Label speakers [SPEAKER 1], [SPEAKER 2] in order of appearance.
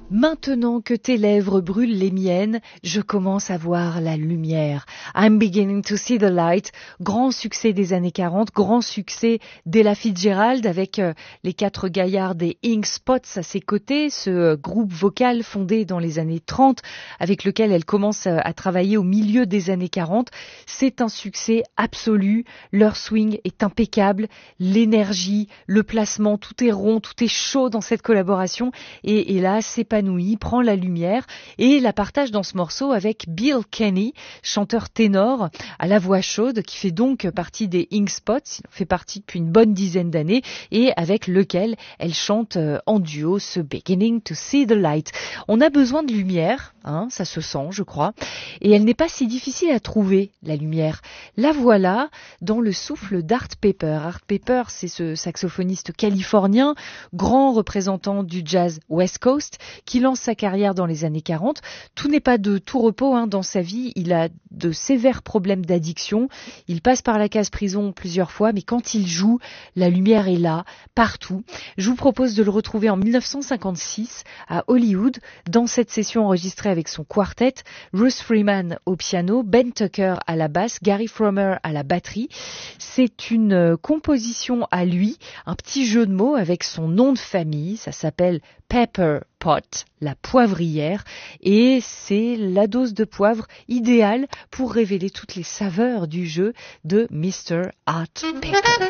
[SPEAKER 1] Maintenant que tes lèvres brûlent les miennes, je commence à voir la lumière. I'm beginning to see the light. Grand succès des années 40, grand succès d'Ella Fitzgerald avec les 4 gaillards des Ink Spots à ses côtés, ce groupe vocal fondé dans les années 30 avec lequel elle commence à travailler au milieu des années 40. C'est un succès absolu. Leur swing est impeccable. L'énergie, le placement, tout est rond, tout est chaud dans cette collaboration. Et là, s'épanouit, prend la lumière et la partage dans ce morceau avec Bill Kenny, chanteur ténor à la voix chaude qui fait donc partie des Ink Spots, il en fait partie depuis une bonne dizaine d'années et avec lequel elle chante en duo ce Beginning to See the Light. On a besoin de lumière, ça se sent je crois, et elle n'est pas si difficile à trouver, la lumière. La voilà dans le souffle d'Art Pepper. Art Pepper, c'est ce saxophoniste californien, grand représentant du jazz West Coast, qui lance sa carrière dans les années 40. Tout n'est pas de tout repos dans sa vie. Il a de sévères problèmes d'addiction. Il passe par la case prison plusieurs fois, mais quand il joue, la lumière est là, partout. Je vous propose de le retrouver en 1956 à Hollywood, dans cette session enregistrée avec son quartet, Ruth Freeman au piano, Ben Tucker à la basse, Gary Fromer à la batterie. C'est une composition à lui, un petit jeu de mots avec son nom de famille, ça s'appelle Pepper Pot, la poivrière, et c'est la dose de poivre idéale pour révéler toutes les saveurs du jeu de Mr. Art Pepper.